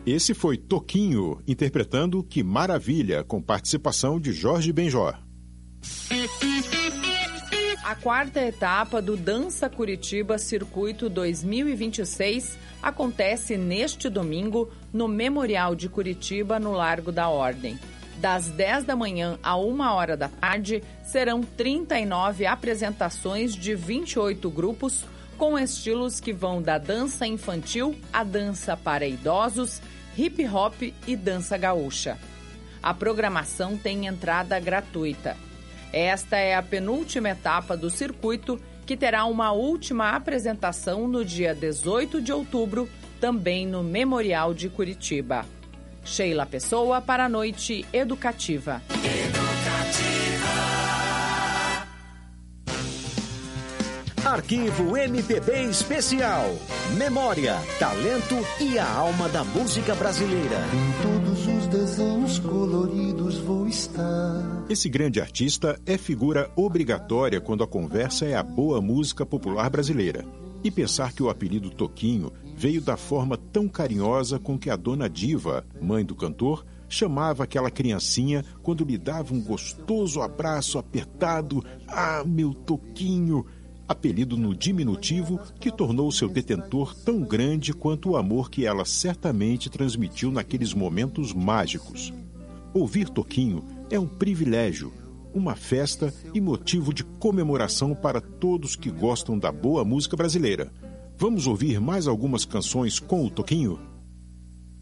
Esse foi Toquinho, interpretando Que Maravilha, com participação de Jorge Benjor. A quarta etapa do Dança Curitiba Circuito 2026 acontece neste domingo no Memorial de Curitiba, no Largo da Ordem. Das 10 da manhã a 1h da tarde, serão 39 apresentações de 28 grupos, com estilos que vão da dança infantil à dança para idosos, hip hop e dança gaúcha. A programação tem entrada gratuita. Esta é a penúltima etapa do circuito, que terá uma última apresentação no dia 18 de outubro, também no Memorial de Curitiba. Sheila Pessoa para a Noite Educativa. Arquivo MPB Especial. Memória, talento e a alma da música brasileira. Em todos os desenhos coloridos vou estar. Esse grande artista é figura obrigatória quando a conversa é a boa música popular brasileira. E pensar que o apelido Toquinho veio da forma tão carinhosa com que a dona Diva, mãe do cantor, chamava aquela criancinha quando lhe dava um gostoso abraço apertado. Ah, meu Toquinho! Apelido no diminutivo que tornou seu detentor tão grande quanto o amor que ela certamente transmitiu naqueles momentos mágicos. Ouvir Toquinho é um privilégio, uma festa e motivo de comemoração para todos que gostam da boa música brasileira. Vamos ouvir mais algumas canções com o Toquinho?